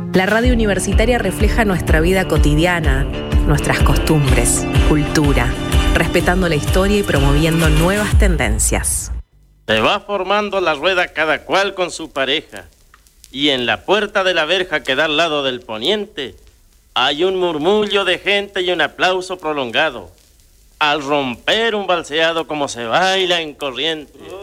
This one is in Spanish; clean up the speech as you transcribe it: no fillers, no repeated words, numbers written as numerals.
La radio universitaria refleja nuestra vida cotidiana, nuestras costumbres, cultura, respetando la historia y promoviendo nuevas tendencias. Se va formando la rueda cada cual con su pareja, y en la puerta de la verja que da al lado del poniente hay un murmullo de gente y un aplauso prolongado, al romper un balseado como se baila en corriente.